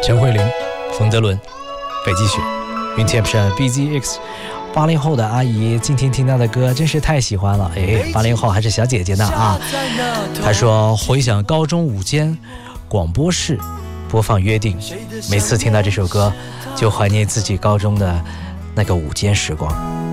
陈慧琳、冯德伦、北极雪、Inception、BZX。80后的阿姨今天听到的歌真是太喜欢了，哎，80后还是小姐姐呢啊！她说回想高中午间广播室播放《约定》，每次听到这首歌就怀念自己高中的那个午间时光。